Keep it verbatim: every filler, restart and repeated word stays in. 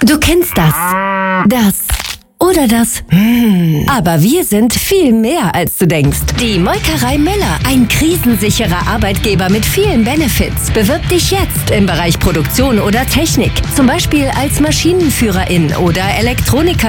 Du kennst das. Das. Oder das. Aber wir sind viel mehr, als du denkst. Die Molkerei Müller, ein krisensicherer Arbeitgeber mit vielen Benefits. Bewirb dich jetzt im Bereich Produktion oder Technik. Zum Beispiel als Maschinenführerin oder Elektroniker.